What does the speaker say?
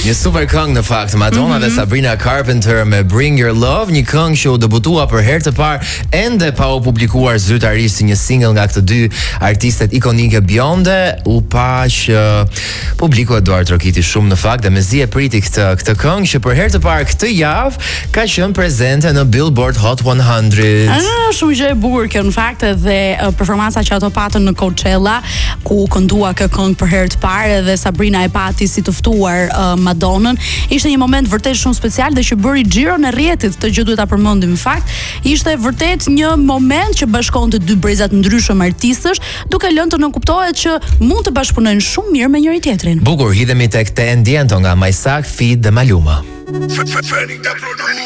Një super këngë në fakt, Madonna dhe Sabrina Carpenter me Bring Your Love, një këngë që u debutua për herë të parë ende pa u publikuar zyrtarisht si një single nga këto dy artistet ikonike bjonde, u pa që publiku Eduard Rokiti shumë në fakt dhe mezi e priti këtë këngë që për herë të parë këtë javë ka qenë prezente në Billboard Hot 100. Shumë gjë e bukur kjo në fakt dhe performanca që ato patën në Coachella ku këndua këtë këngë për herë të parë dhe Sabrina e pati si të ftuar Madonnën. Ishte një moment vërtet shumë special dhe që bëri xhiron e rrjetit, të gjë duhet ta përmendim në fakt. Ishte vërtet një moment që bashkonte dy breza të ndryshëm artistësh, duke lënë të nënkuptohet që mund të bashkëpunojnë shumë mirë me njëri tjetrin. Bukur, hidhemi tek Te Ndiento nga Majsak, Fit dhe Maluma.